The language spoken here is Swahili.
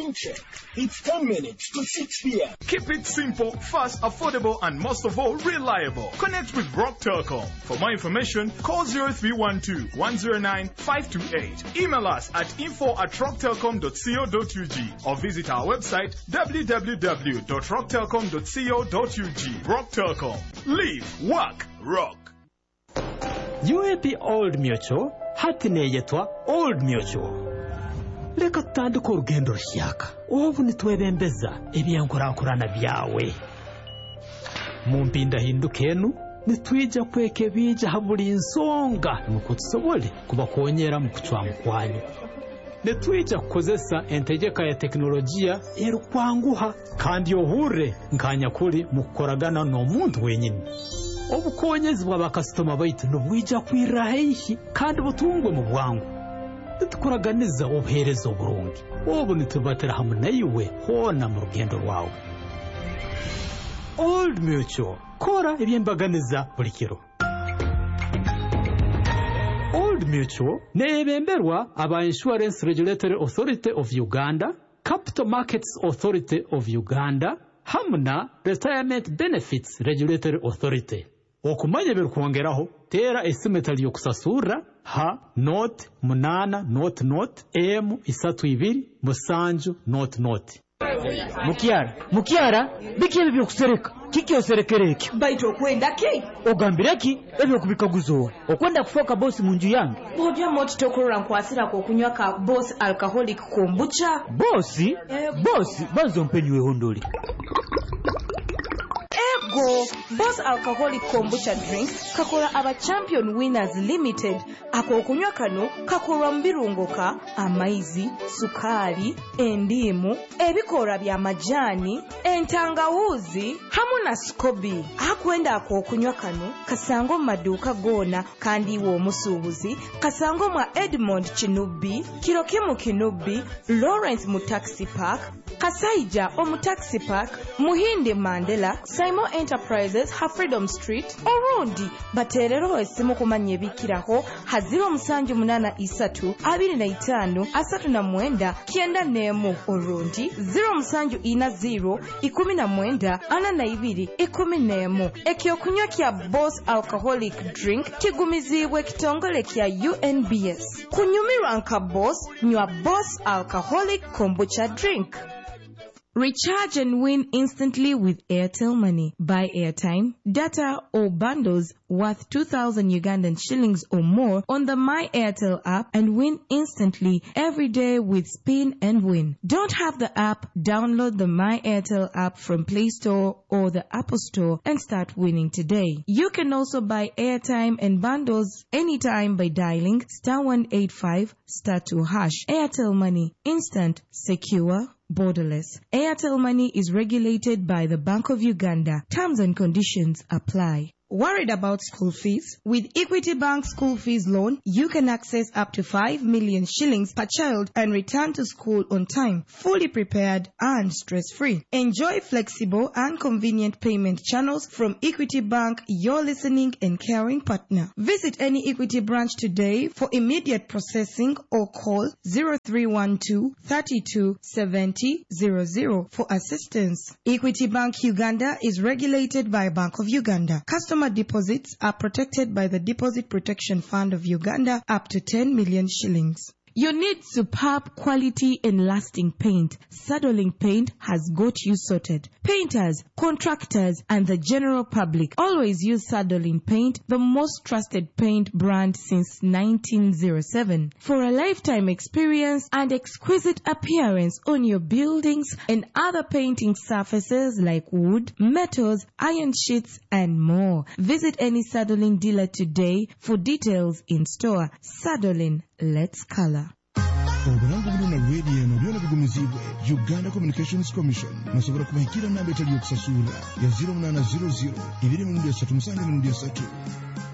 Time check. It's 10 minutes to 6 p.m. Keep it simple, fast, affordable, and most of all, reliable. Connect with Rock Telecom. For more information, call 0312-109-528. Email us at info@rocktelecom.co.ug or visit our website www.rocktelecom.co.ug. Rock Telecom. Live, work, rock. UAP Old Mutual hatine yetwa Old Mutual. Leka tutandika urugendo rushyaka ubu nitwebembeza ebyankurankurana byawe mu mpinda hindukenu nitwija kweke bija haburi insonga nuko tusobole kubakonyera mu kucwa kwanyu nitwija kukozesa entegeka ya teknolojia erukwanguha kandi yohure nkanya kuri mukoragana no muntu wenyine obukonyezi bw'abakastoma baitu nubwija kwirahihi kandi butungwe mu bwangu tukuraganiza obuherezo burungi ubu nitubatera hamwe nayiwe hona mu rugendo rwawe Old Mutual kora ebyembaganiza buri kiro Old Mutual nebemberwa aba Insurance Regulatory Authority of Uganda, Capital Markets Authority of Uganda, hamna Retirement Benefits Regulatory Authority. Okumanya birukwongeraho tera esimetali yokusasura ha note munana note m 32 musanju note Mukiara bikiye byokusereka kikyoserekereke baito kwenda ki ogambireki ebyo kubikaguzo okwenda kufoka boss munju yange bodya moti tokorora nkwasira ko kunywa ka boss alcoholic kombucha boss bazo mpenyu ehondoli Ego Boss Alcoholic Kombucha Drink kakola aba Champion Winners Limited ako kunywa kano kakola mbirungoka amaizi sukari endimu ebikora bya majani entangawuzi hamuna skobi akwenda ako kunywa kano kasango maduka gona kandi wo musubuzi kasango mwa Edmond Chinubi Kirokimu Kinubi Lawrence mu Taxi Park Kasaija omu Taxi Park Muhinde Mandela Simon Enterprises ha Freedom Street orundi baterero esimu kumanye bikiraho haziro musanju munana isatu abiri na itanu asatu na mwenda kienda nemu orundi 0 musanju ina 0 ikumi na mwenda ana na ibiri ikumi nemu ekyo kunywa kya Boss Alcoholic Drink kigumizibwe kitongole kya UNBS kunyumirwa nka Boss nywa Boss Alcoholic Kombucha Drink. Recharge and win instantly with Airtel Money. Buy airtime, data or bundles worth 2,000 Ugandan shillings or more on the My Airtel app and win instantly every day with Spin and Win. Don't have the app? Download the My Airtel app from Play Store or the Apple Store and start winning today. You can also buy airtime and bundles anytime by dialing *185 *2#. Airtel Money. Instant, secure, borderless. Airtel Money is regulated by the Bank of Uganda. Terms and conditions apply. Worried about school fees? With Equity Bank School Fees Loan, you can access up to 5 million shillings per child and return to school on time, fully prepared and stress-free. Enjoy flexible and convenient payment channels from Equity Bank, your listening and caring partner. Visit any Equity branch today for immediate processing or call 0312 32 70 00 for assistance. Equity Bank Uganda is regulated by Bank of Uganda. Customer deposits are protected by the Deposit Protection Fund of Uganda up to 10 million shillings. You need superb quality and lasting paint. Sadolin Paint has got you sorted. Painters, contractors, and the general public always use Sadolin Paint, the most trusted paint brand since 1907. For a lifetime experience and exquisite appearance on your buildings and other painting surfaces like wood, metals, iron sheets, and more. Visit any Sadolin dealer today for details in store. Sadolin, let's color. Obulangu buno na radio eno byona bigumizibwe Uganda Communications Commission nasobora kubahikira namba etali yokusasula ya 0800 237 3